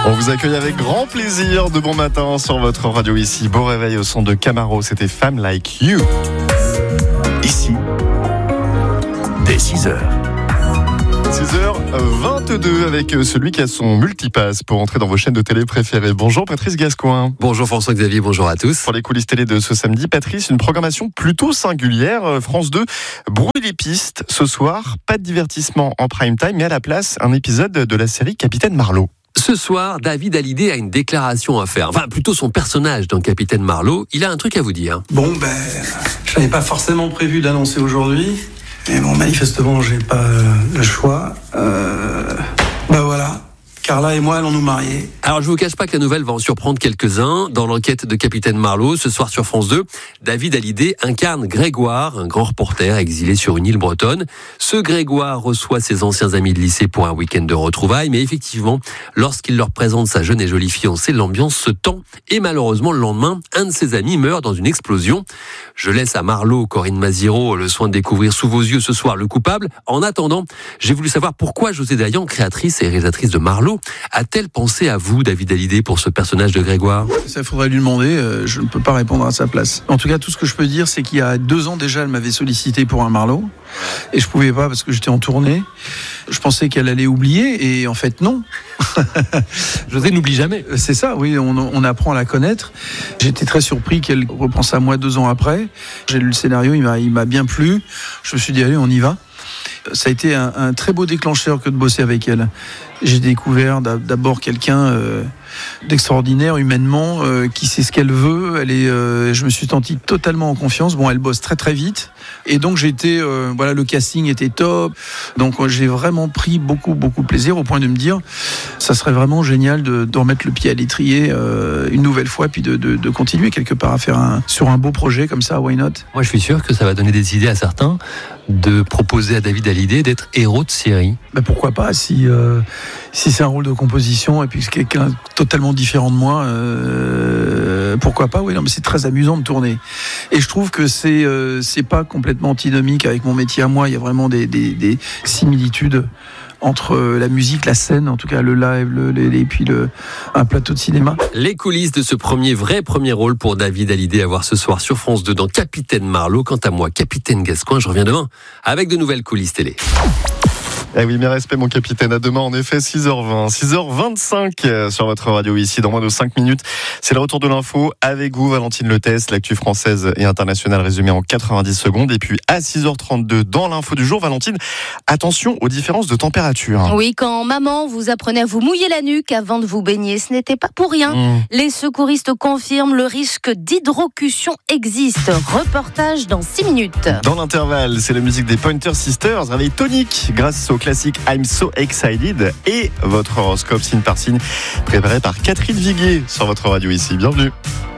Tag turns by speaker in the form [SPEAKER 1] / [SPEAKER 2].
[SPEAKER 1] On vous accueille avec grand plaisir de bon matin sur votre radio ici. Beau réveil au son de Camaro, c'était Femme Like You.
[SPEAKER 2] Ici, dès 6h.
[SPEAKER 1] 6h22 avec celui qui a son multipass pour entrer dans vos chaînes de télé préférées. Bonjour Patrice Gascoin.
[SPEAKER 3] Bonjour François-Xavier, bonjour à tous.
[SPEAKER 1] Pour les coulisses télé de ce samedi, Patrice, une programmation plutôt singulière. France 2 brouille les pistes. Ce soir, pas de divertissement en prime time, mais à la place, un épisode de la série Capitaine Marlowe.
[SPEAKER 3] Ce soir, David Hallyday a une déclaration à faire. Enfin, plutôt son personnage dans Capitaine Marlowe. Il a un truc à vous dire.
[SPEAKER 4] Bon, je n'avais pas forcément prévu d'annoncer aujourd'hui. Mais bon, manifestement, j'ai pas le choix. Voilà. Carla et moi allons nous marier.
[SPEAKER 3] Alors, je vous cache pas que la nouvelle va en surprendre quelques-uns. Dans l'enquête de Capitaine Marlowe, ce soir sur France 2, David Hallyday incarne Grégoire, un grand reporter exilé sur une île bretonne. Ce Grégoire reçoit ses anciens amis de lycée pour un week-end de retrouvailles, mais effectivement, lorsqu'il leur présente sa jeune et jolie fiancée, l'ambiance se tend. Et malheureusement, le lendemain, un de ses amis meurt dans une explosion. Je laisse à Marlowe, Corinne Maziero, le soin de découvrir sous vos yeux ce soir le coupable. En attendant, j'ai voulu savoir pourquoi José Dayan, créatrice et réalisatrice de Marlowe, a-t-elle pensé à vous, David Hallyday, pour ce personnage de Grégoire ?
[SPEAKER 4] Ça, faudrait lui demander, je ne peux pas répondre à sa place. En tout cas, tout ce que je peux dire, c'est qu'il y a 2 ans déjà, elle m'avait sollicité pour un Marlowe. Et je pouvais pas parce que j'étais en tournée. Je pensais qu'elle allait oublier, et en fait, non.
[SPEAKER 3] José n'oublie jamais.
[SPEAKER 4] C'est ça, oui, on apprend à la connaître. J'étais très surpris qu'elle repense à moi 2 ans après. J'ai lu le scénario, il m'a bien plu. Je me suis dit, allez, on y va. Ça a été un très beau déclencheur que de bosser avec elle. J'ai découvert d'abord quelqu'un d'extraordinaire humainement, qui sait ce qu'elle veut. Je me suis senti totalement en confiance. Bon, elle bosse très très vite, et donc le casting était top. Donc j'ai vraiment pris beaucoup plaisir au point de me dire, ça serait vraiment génial de remettre le pied à l'étrier une nouvelle fois, puis de continuer quelque part à faire sur un beau projet comme ça. Why not ?
[SPEAKER 3] Moi, je suis sûr que ça va donner des idées à certains de proposer à David Hallyday d'être héros de série.
[SPEAKER 4] Pourquoi pas, si c'est un rôle de composition et puis c'est quelqu'un totalement différent de moi, pourquoi pas. Oui, non, mais c'est très amusant de tourner, et je trouve que c'est pas complètement antinomique avec mon métier à moi. Il y a vraiment des similitudes entre la musique, la scène, en tout cas le live, et puis un plateau de cinéma.
[SPEAKER 3] Les coulisses de ce premier rôle pour David Hallyday à voir ce soir sur France 2 dans Capitaine Marlowe. Quant à moi, Capitaine Gascoin, je reviens demain avec de nouvelles coulisses télé.
[SPEAKER 1] Eh oui, mes respects mon capitaine, à demain en effet 6h20, 6h25 sur votre radio ici, dans moins de 5 minutes. C'est le retour de l'info avec vous Valentine Letès, l'actu française et internationale résumée en 90 secondes. Et puis à 6h32 dans l'info du jour, Valentine, attention aux différences de température.
[SPEAKER 5] Oui, quand maman vous apprenait à vous mouiller la nuque avant de vous baigner, ce n'était pas pour rien. Les secouristes confirment, le risque d'hydrocution existe. Reportage dans 6 minutes.
[SPEAKER 1] Dans l'intervalle, c'est la musique des Pointer Sisters, réveil tonique grâce au classique I'm So Excited, et votre horoscope signe par signe préparé par Catherine Viguier sur votre radio ici. Bienvenue.